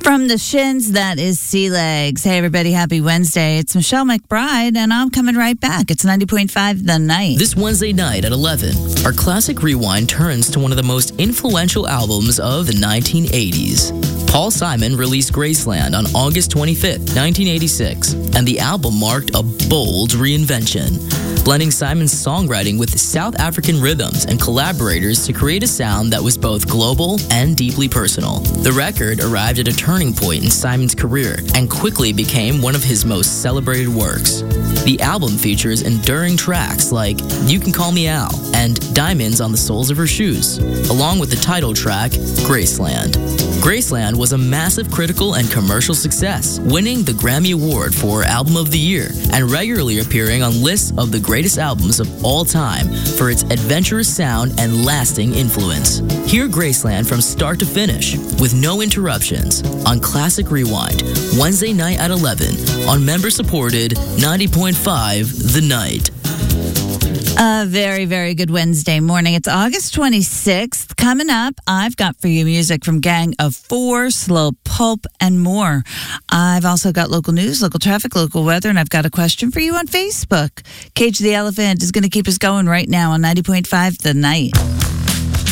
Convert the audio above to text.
From the Shins, that is Sea Legs. Hey, everybody, happy Wednesday. It's Michelle McBride, and I'm coming right back. It's 90.5 The Night. This Wednesday night at 11, our Classic Rewind turns to one of the most influential albums of the 1980s. Paul Simon released Graceland on August 25th, 1986, and the album marked a bold reinvention, blending Simon's songwriting with South African rhythms and collaborators to create a sound that was both global and deeply personal. The record arrived at a turning point in Simon's career and quickly became one of his most celebrated works. The album features enduring tracks like You Can Call Me Al and Diamonds on the Soles of Her Shoes, along with the title track, Graceland. Graceland was a massive critical and commercial success, winning the Grammy Award for Album of the Year and regularly appearing on lists of the greatest albums of all time for its adventurous sound and lasting influence. Hear Graceland from start to finish with no interruptions on Classic Rewind, Wednesday night at 11 on member-supported 90.5 The Night. A very, very good Wednesday morning. It's August 26th. Coming up, I've got for you music from Gang of Four, Slow Pulp, and more. I've also got local news, local traffic, local weather, and I've got a question for you on Facebook. Cage the Elephant is going to keep us going right now on 90.5 The Night.